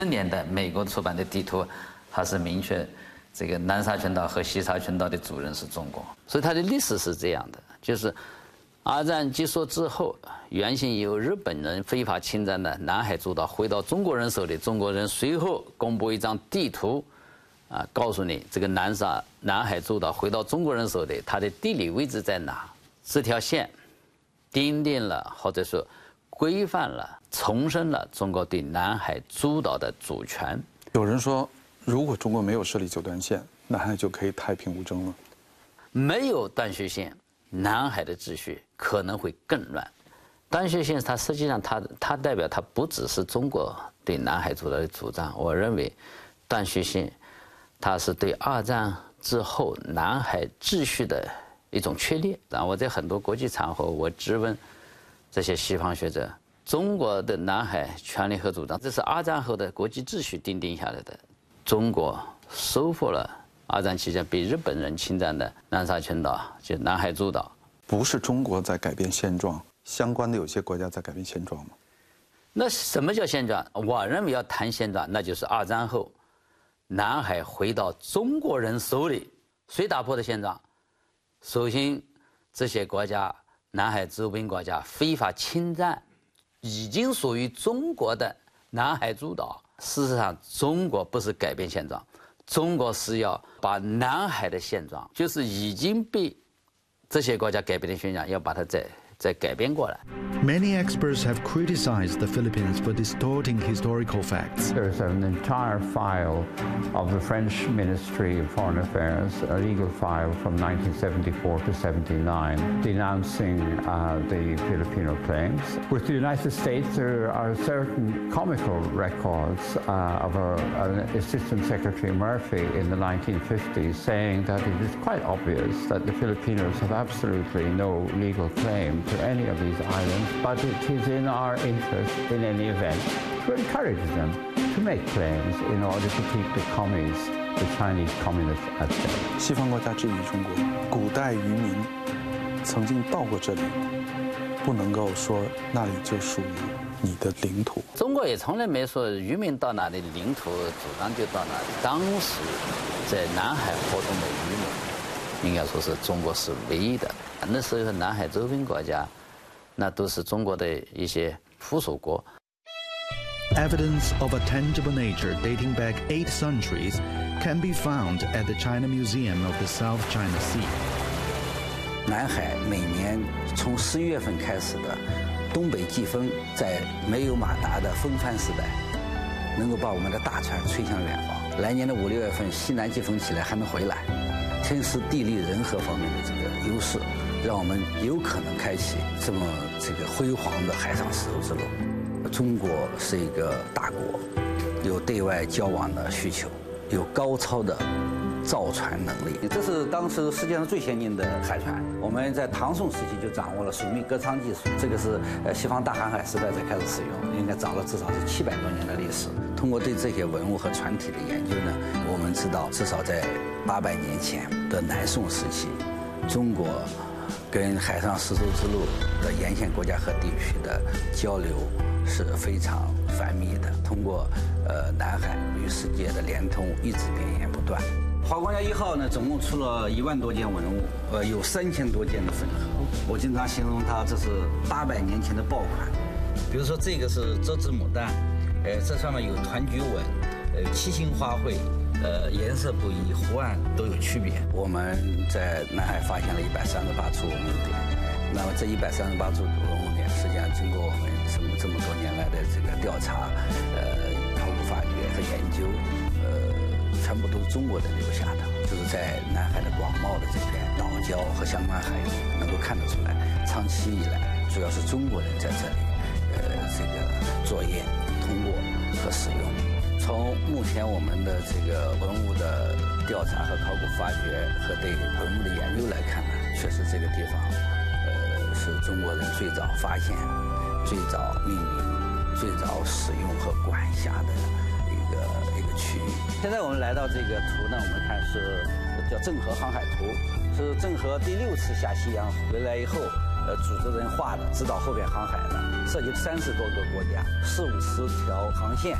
年代美国出版的地图，它是明确这个南沙群岛和西沙群岛的主人是中国，所以它的历史是这样的，就是二战结束之后，原先由日本人非法侵占的南海诸岛回到中国人手里，中国人随后公布一张地图，告诉你这个南海诸岛回到中国人手里，它的地理位置在哪？这条线奠定了或者说规范了、重申了中国对南海诸岛的主权。 有人说，如果中国没有设立九段线，南海就可以太平无争了。 没有断续线，南海的秩序可能会更乱。断续线它实际上它代表它不只是中国对南海诸岛的主张，我认为断续线它是对二战之后南海秩序的一种确立。然后我在很多国际场合我质问这些西方学者，中国的南海权利和主张，这是二战后的国际秩序奠定下来的。中国收复了二战期间被日本人侵占的南沙群岛，就南海诸岛。 不是中国在改变现状，相关的有些国家在改变现状吗？ 那什么叫现状？我认为要谈现状，那就是二战后南海回到中国人手里，谁打破的现状？首先，这些国家南海周边国家非法侵占已经属于中国的南海诸岛。事实上，中国不是改变现状，中国是要把南海的现状，就是已经被这些国家改变的现状，要把它再改变过来。 Many experts have criticized the Philippines for distorting historical facts. There's an entire file of the French Ministry of Foreign Affairs, a legal file from 1974 to 79, denouncing the Filipino claims. With the United States, there are certain comical records of an Assistant Secretary Murphy in the 1950s saying that it is quite obvious that the Filipinos have absolutely no legal claim to any of these islands, but it is in our interest, in any event, to encourage them to make claims in order to keep the commies, the Chinese communists, at bay. 西方国家质疑中国，古代渔民曾经到过这里，不能够说那里就属于你的领土。 中国也从来没说渔民到哪里领土主张就到哪里。当时在南海活动的渔民，应该说是中国是唯一的。那时候南海周边国家，那都是中国的一些附属国。 Evidence of a tangible nature dating back 8 centuries can be found at the China Museum of the South China Sea. 南海每年从11月份开始的东北季风，在没有马达的风帆时代，能够把我们的大船吹向远方。来年的5、6月份，西南季风起来还没回来，天时地利人和方面的这个优势，让我们有可能开启这么辉煌的海上丝绸之路。中国是一个大国，有对外交往的需求，有高超的造船能力。这是当时世界上最先进的海船。我们在唐宋时期就掌握了水密隔舱技术，这个是西方大航海时代才开始使用，应该早了至少是700多年的历史。通过对这些文物和船体的研究呢，我们知道至少在800年前的南宋时期，中国跟海上丝绸之路的沿线国家和地区的交流是非常繁密的。通过南海与世界的联通，一直绵延不断。华光家1号呢，总共出了1万多件文物，有3000多件的粉盒。我经常形容它这是800年前的爆款。比如说这个是折枝牡丹，这上面有团菊纹，七星花卉。颜色不一，图案都有区别。我们在南海发现了138处文物点，那么这138处文物点，实际上经过我们这么多年来的这个调查、考古发掘和研究，全部都是中国人留下的，就是在南海的广袤的这片岛礁和相关海域能够看得出来，长期以来主要是中国人在这里，作业、通过和使用。从目前我们的这个文物的调查和考古发掘和对文物的研究来看呢，确实这个地方，是中国人最早发现、最早命名、最早使用和管辖的一个区域。现在我们来到这个图呢，我们看是叫郑和航海图，是郑和第6次下西洋回来以后，组织人画的，指导后边航海的，涉及30多个国家，40-50条航线。